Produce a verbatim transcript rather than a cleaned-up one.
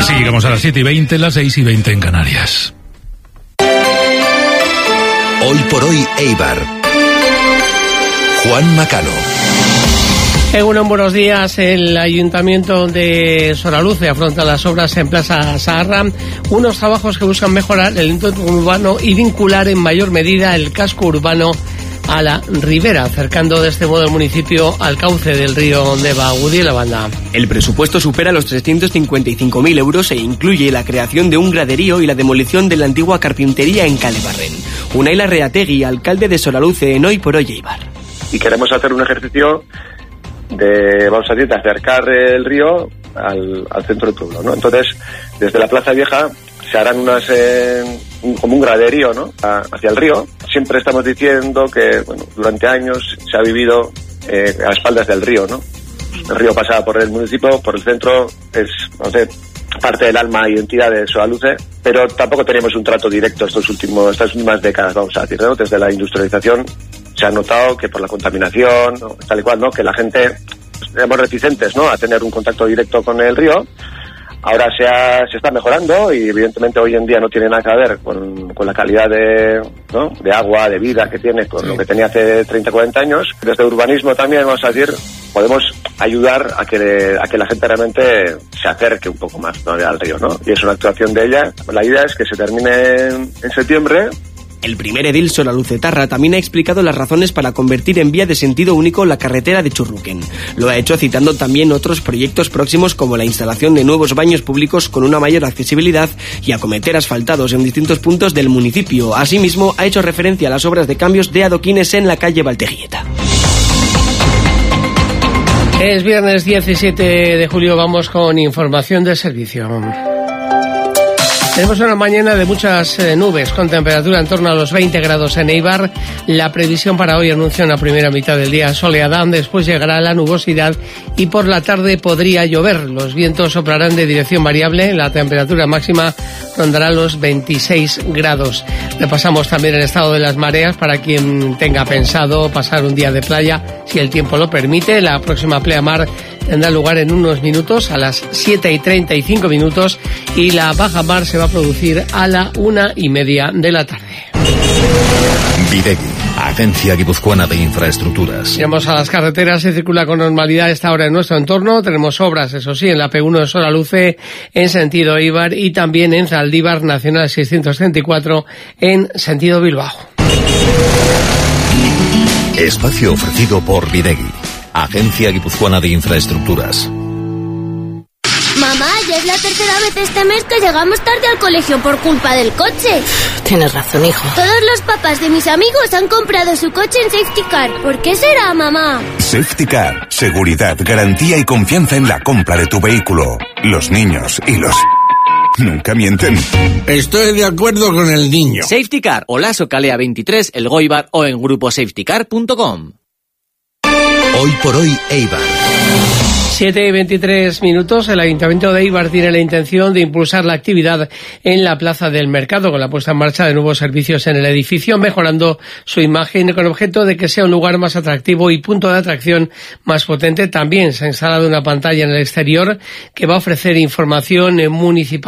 Así llegamos a las siete y veinte, las seis y veinte en Canarias. Hoy por hoy, Eibar. Juan Macano. Egunon, buenos días. El Ayuntamiento de Soraluce afronta las obras en Plaza Saharra, unos trabajos que buscan mejorar el entorno urbano y vincular en mayor medida el casco urbano a la ribera, acercando de este modo el municipio al cauce del río Deva. Gudi la banda. El presupuesto supera los trescientos cincuenta y cinco mil euros e incluye la creación de un graderío y la demolición de la antigua carpintería en Calebarren. Unai Larreategui, alcalde de Soraluce, en Hoy por Hoy, Eibar. Y queremos hacer un ejercicio de, vamos a decir, de acercar el río al, al centro del pueblo, ¿no? Entonces, desde la Plaza Vieja se harán unas, eh, un, como un graderío, ¿no?, a, hacia el río. Siempre estamos diciendo que, bueno, durante años se ha vivido eh, a espaldas del río, ¿no? El río pasa por el municipio, por el centro, es, no sé, parte del alma y identidad de Soraluce, pero tampoco tenemos un trato directo estos últimos, estas últimas décadas, vamos a decir, ¿no? Desde la industrialización se ha notado que por la contaminación, ¿no?, tal y cual, ¿no?, que la gente, pues, éramos reticentes, ¿no?, a tener un contacto directo con el río. Ahora se, ha, se está mejorando y evidentemente hoy en día no tiene nada que ver con, con la calidad de, ¿no?, de agua, de vida que tiene con sí. lo que tenía hace treinta, cuarenta años. Desde urbanismo también, vamos a decir, podemos ayudar a que, a que la gente realmente se acerque un poco más, ¿no?, al río, ¿no? Y es una actuación de ella. La idea es que se termine en, en septiembre. El primer edil soralucetarra también ha explicado las razones para convertir en vía de sentido único la carretera de Churruquén. Lo ha hecho citando también otros proyectos próximos como la instalación de nuevos baños públicos con una mayor accesibilidad y acometer asfaltados en distintos puntos del municipio. Asimismo, ha hecho referencia a las obras de cambios de adoquines en la calle Valteguieta. Es viernes diecisiete de julio, vamos con información de servicio. Tenemos una mañana de muchas eh, nubes, con temperatura en torno a los veinte grados en Eibar. La previsión para hoy anuncia una primera mitad del día soleada, después llegará la nubosidad y por la tarde podría llover. Los vientos soplarán de dirección variable, la temperatura máxima rondará los veintiséis grados. Repasamos también el estado de las mareas para quien tenga pensado pasar un día de playa, si el tiempo lo permite. La próxima pleamar tendrá lugar en unos minutos, a las siete y treinta y cinco minutos, y la baja mar se va a producir a la una y media de la tarde. Videgui, Agencia Guipuzcoana de Infraestructuras. Miramos a las carreteras, se circula con normalidad a esta hora en nuestro entorno. Tenemos obras, eso sí, en la P uno de Soraluce en sentido Eibar y también en Zaldívar, Nacional seiscientos treinta y cuatro en sentido Bilbao. Espacio ofrecido por Videgui, Agencia Guipuzcoana de Infraestructuras. Mamá, ya es la tercera vez este mes que llegamos tarde al colegio por culpa del coche. Tienes razón, hijo. Todos los papás de mis amigos han comprado su coche en Safety Car. ¿Por qué será, mamá? Safety Car. Seguridad, garantía y confianza en la compra de tu vehículo. Los niños y los... nunca mienten. Estoy de acuerdo con el niño. Safety Car, Olaso Calea veintitrés, El Goibar o en grupo safety car punto com. Hoy por hoy, Eibar. siete y veintitrés minutos, el Ayuntamiento de Eibar tiene la intención de impulsar la actividad en la Plaza del Mercado con la puesta en marcha de nuevos servicios en el edificio, mejorando su imagen con objeto de que sea un lugar más atractivo y punto de atracción más potente. También se ha instalado una pantalla en el exterior que va a ofrecer información municipal.